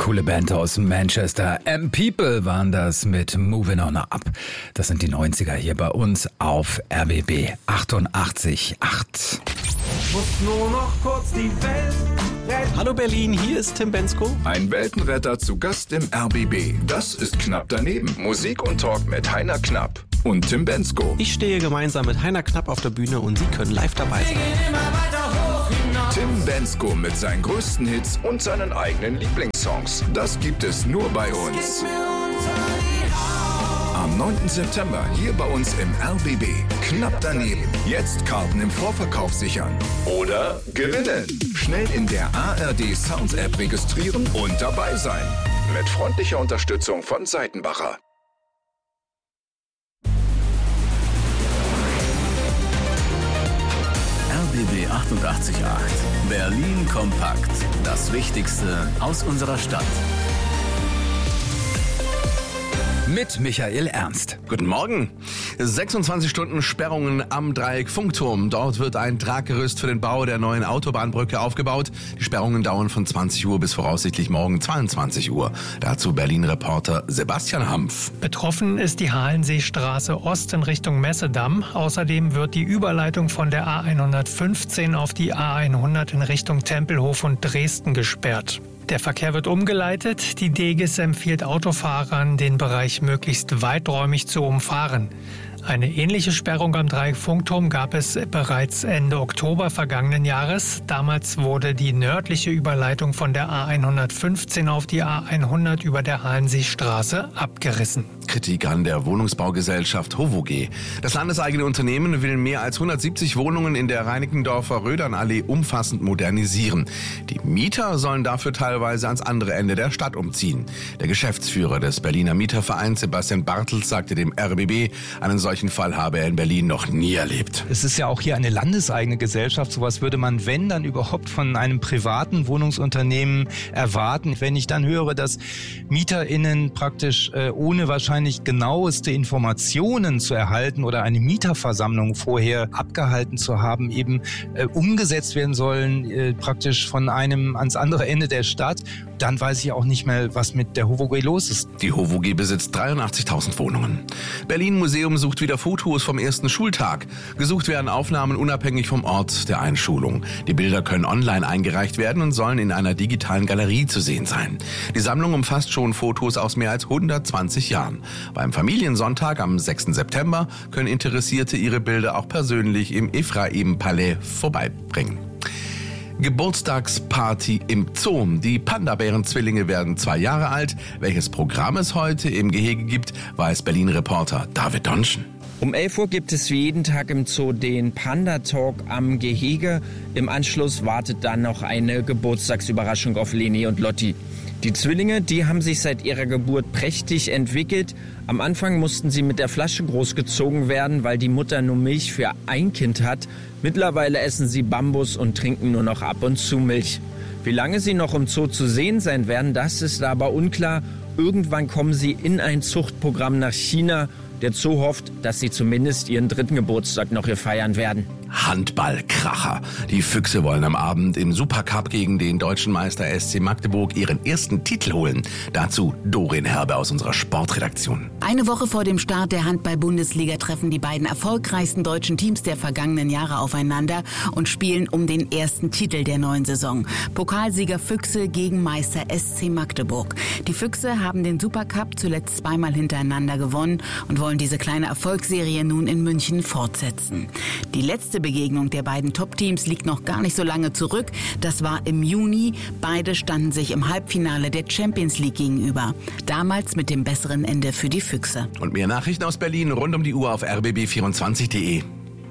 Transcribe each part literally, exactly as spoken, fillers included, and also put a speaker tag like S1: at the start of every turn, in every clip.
S1: coole Band aus Manchester. M People waren das mit Moving On Up. Das sind die neunziger hier bei uns auf R B B achtundachtzig Komma acht.
S2: Muss nur noch kurz die Welt retten.
S3: Hallo Berlin, hier ist Tim Bendzko.
S4: Ein Weltenretter zu Gast im R B B. Das ist Knapp daneben. Musik und Talk mit Heiner Knapp und Tim Bendzko.
S3: Ich stehe gemeinsam mit Heiner Knapp auf der Bühne und Sie können live dabei sein.
S4: Tim Bendzko mit seinen größten Hits und seinen eigenen Lieblingssongs. Das gibt es nur bei uns. Am neunten September hier bei uns im R B B. Knapp daneben. Jetzt Karten im Vorverkauf sichern. Oder gewinnen. Schnell in der A R D Sounds App registrieren und dabei sein. Mit freundlicher Unterstützung von Seitenbacher.
S5: R B B achtundachtzig Komma acht. Berlin kompakt. Das Wichtigste aus unserer Stadt.
S1: Mit Michael Ernst.
S6: Guten Morgen. sechsundzwanzig Stunden Sperrungen am Dreieck Funkturm. Dort wird ein Traggerüst für den Bau der neuen Autobahnbrücke aufgebaut. Die Sperrungen dauern von zwanzig Uhr bis voraussichtlich morgen zweiundzwanzig Uhr. Dazu Berlin-Reporter Sebastian Hampf.
S7: Betroffen ist die Halenseestraße Ost in Richtung Messedamm. Außerdem wird die Überleitung von der A hundertfünfzehn auf die A hundert in Richtung Tempelhof und Dresden gesperrt. Der Verkehr wird umgeleitet. Die Deges empfiehlt Autofahrern, den Bereich möglichst weiträumig zu umfahren. Eine ähnliche Sperrung am Dreieck Funkturm gab es bereits Ende Oktober vergangenen Jahres. Damals wurde die nördliche Überleitung von der A hundertfünfzehn auf die A hundert über der Halenseestraße abgerissen.
S6: Kritik an der Wohnungsbaugesellschaft HOVOG. Das landeseigene Unternehmen will mehr als hundertsiebzig Wohnungen in der Reinickendorfer Rödernallee umfassend modernisieren. Die Mieter sollen dafür teilweise ans andere Ende der Stadt umziehen. Der Geschäftsführer des Berliner Mietervereins Sebastian Bartels sagte dem R B B, einen solchen Fall habe er in Berlin noch nie erlebt.
S8: Es ist ja auch hier eine landeseigene Gesellschaft. Sowas würde man, wenn, dann überhaupt von einem privaten Wohnungsunternehmen erwarten. Wenn ich dann höre, dass MieterInnen praktisch äh, ohne wahrscheinlich genaueste Informationen zu erhalten oder eine Mieterversammlung vorher abgehalten zu haben, eben äh, umgesetzt werden sollen, äh, praktisch von einem ans andere Ende der Stadt, dann weiß ich auch nicht mehr, was mit der HOVOG los ist.
S6: Die HOVOG besitzt dreiundachtzigtausend Wohnungen. Berlin Museum sucht wieder Fotos vom ersten Schultag. Gesucht werden Aufnahmen unabhängig vom Ort der Einschulung. Die Bilder können online eingereicht werden und sollen in einer digitalen Galerie zu sehen sein. Die Sammlung umfasst schon Fotos aus mehr als hundertzwanzig Jahren. Beim Familiensonntag am sechsten September können Interessierte ihre Bilder auch persönlich im Ephraim-Palais vorbeibringen. Geburtstagsparty im Zoo. Die Panda-Bären-Zwillinge werden zwei Jahre alt. Welches Programm es heute im Gehege gibt, weiß Berlin-Reporter David Donschen.
S9: Um elf Uhr gibt es wie jeden Tag im Zoo den Panda-Talk am Gehege. Im Anschluss wartet dann noch eine Geburtstagsüberraschung auf Leni und Lotti. Die Zwillinge, die haben sich seit ihrer Geburt prächtig entwickelt. Am Anfang mussten sie mit der Flasche großgezogen werden, weil die Mutter nur Milch für ein Kind hat. Mittlerweile essen sie Bambus und trinken nur noch ab und zu Milch. Wie lange sie noch im Zoo zu sehen sein werden, das ist aber unklar. Irgendwann kommen sie in ein Zuchtprogramm nach China. Der Zoo hofft, dass sie zumindest ihren dritten Geburtstag noch hier feiern werden.
S6: Handballkracher. Die Füchse wollen am Abend im Supercup gegen den deutschen Meister S C Magdeburg ihren ersten Titel holen. Dazu Doreen Herbe aus unserer Sportredaktion.
S10: Eine Woche vor dem Start der Handball-Bundesliga treffen die beiden erfolgreichsten deutschen Teams der vergangenen Jahre aufeinander und spielen um den ersten Titel der neuen Saison. Pokalsieger Füchse gegen Meister S C Magdeburg. Die Füchse haben den Supercup zuletzt zweimal hintereinander gewonnen und wollen diese kleine Erfolgsserie nun in München fortsetzen. Die letzte Begegnung der beiden Top-Teams liegt noch gar nicht so lange zurück. Das war im Juni. Beide standen sich im Halbfinale der Champions League gegenüber. Damals mit dem besseren Ende für die Füchse.
S6: Und mehr Nachrichten aus Berlin rund um die Uhr auf r b b vierundzwanzig punkt de.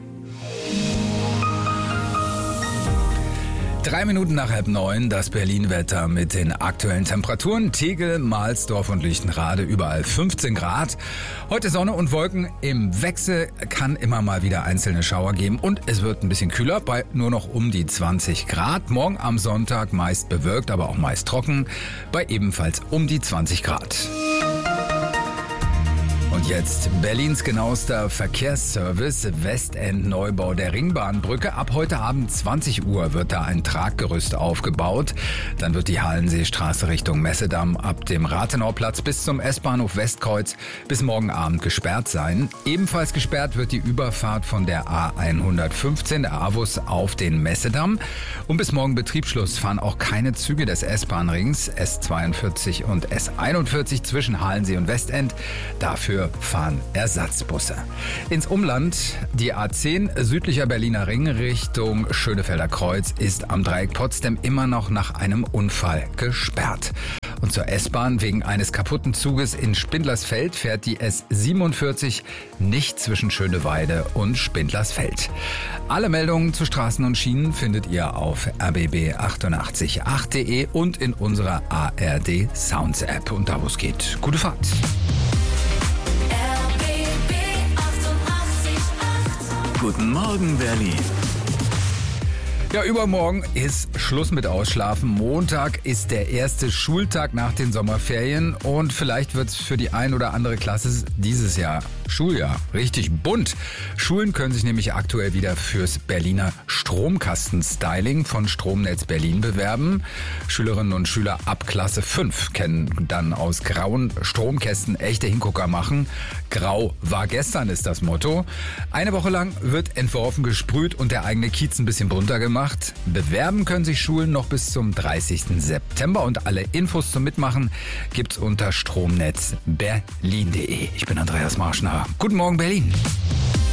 S1: Drei Minuten nach halb neun, das Berlin-Wetter mit den aktuellen Temperaturen. Tegel, Mahlsdorf und Lichtenrade überall fünfzehn Grad. Heute Sonne und Wolken im Wechsel, kann immer mal wieder einzelne Schauer geben und es wird ein bisschen kühler bei nur noch um die zwanzig Grad. Morgen am Sonntag meist bewölkt, aber auch meist trocken bei ebenfalls um die zwanzig Grad. Und Und jetzt Berlins genauester Verkehrsservice, Westend-Neubau der Ringbahnbrücke. Ab heute Abend zwanzig Uhr wird da ein Traggerüst aufgebaut. Dann wird die Hallenseestraße Richtung Messedamm ab dem Rathenauplatz bis zum S-Bahnhof Westkreuz bis morgen Abend gesperrt sein. Ebenfalls gesperrt wird die Überfahrt von der A hundertfünfzehn, der A W U S, auf den Messedamm. Und bis morgen Betriebsschluss fahren auch keine Züge des S-Bahn-Rings S zweiundvierzig und S einundvierzig zwischen Halensee und Westend. Dafür fahren Ersatzbusse. Ins Umland, die A zehn südlicher Berliner Ring Richtung Schönefelder Kreuz ist am Dreieck Potsdam immer noch nach einem Unfall gesperrt. Und zur S-Bahn wegen eines kaputten Zuges in Spindlersfeld fährt die S siebenundvierzig nicht zwischen Schöneweide und Spindlersfeld. Alle Meldungen zu Straßen und Schienen findet ihr auf r b b achtundachtzig punkt acht punkt de und in unserer A R D Sounds App. Und da, wo es geht, gute Fahrt.
S5: Guten Morgen, Berlin.
S1: Ja, übermorgen ist Schluss mit Ausschlafen. Montag ist der erste Schultag nach den Sommerferien und vielleicht wird es für die ein oder andere Klasse dieses Jahr, Schuljahr, richtig bunt. Schulen können sich nämlich aktuell wieder fürs Berliner Stromkasten-Styling von Stromnetz Berlin bewerben. Schülerinnen und Schüler ab Klasse fünf können dann aus grauen Stromkästen echte Hingucker machen. Grau war gestern ist das Motto. Eine Woche lang wird entworfen, gesprüht und der eigene Kiez ein bisschen bunter gemacht. Bewerben können sich Schulen noch bis zum dreißigsten September und alle Infos zum Mitmachen gibt's unter stromnetz berlin punkt de. Ich bin Andreas Marschner. Guten Morgen, Berlin.